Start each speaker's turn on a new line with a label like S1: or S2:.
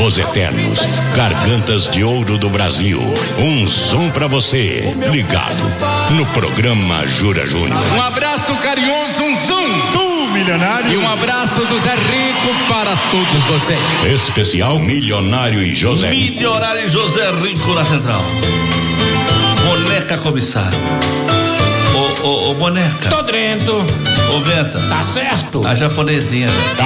S1: Os Eternos, Gargantas de Ouro do Brasil. Um som pra você, ligado no programa Jura Júnior.
S2: Um abraço carinhoso, um zoom do milionário. E um abraço do Zé Rico para todos vocês.
S1: Especial Milionário e José Rico.
S3: Milionário e José Rico na central. Boneca comissário. Ô, boneca.
S4: Tô dentro.
S3: Ô, Venta.
S4: Tá certo.
S3: A japonesinha, velho.